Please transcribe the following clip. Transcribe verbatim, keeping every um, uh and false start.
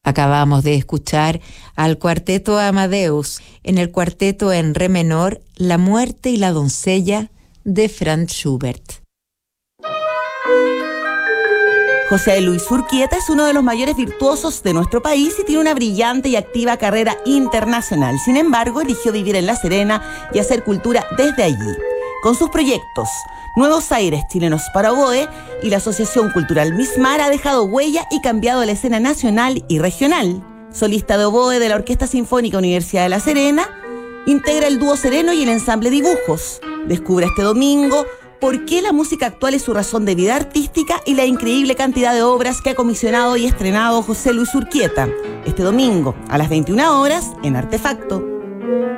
Acabamos de escuchar al Cuarteto Amadeus en el cuarteto en re menor La muerte y la doncella de Franz Schubert. José Luis Urquieta es uno de los mayores virtuosos de nuestro país y tiene una brillante y activa carrera internacional. Sin embargo, eligió vivir en La Serena y hacer cultura desde allí. Con sus proyectos Nuevos Aires Chilenos para Oboe y la Asociación Cultural Mismar ha dejado huella y cambiado la escena nacional y regional. Solista de oboe de la Orquesta Sinfónica Universidad de La Serena, integra el dúo Sereno y el ensamble Dibujos. Descubre este domingo por qué la música actual es su razón de vida artística y la increíble cantidad de obras que ha comisionado y estrenado José Luis Urquieta. Este domingo, a las veintiuna horas, en Artefacto.